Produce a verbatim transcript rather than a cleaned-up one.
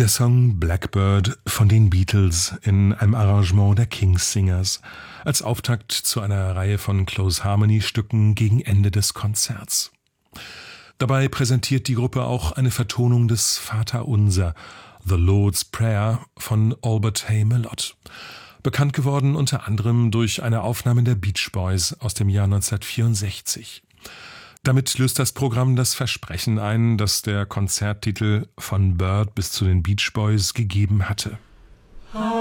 Der Song Blackbird von den Beatles in einem Arrangement der King's Singers als Auftakt zu einer Reihe von Close Harmony-Stücken gegen Ende des Konzerts. Dabei präsentiert die Gruppe auch eine Vertonung des Vaterunser, The Lord's Prayer von Albert Hay-Mellot. Bekannt geworden unter anderem durch eine Aufnahme der Beach Boys aus dem Jahr neunzehnhundertvierundsechzig. Damit löst das Programm das Versprechen ein, das der Konzerttitel Von Bird bis zu den Beach Boys gegeben hatte.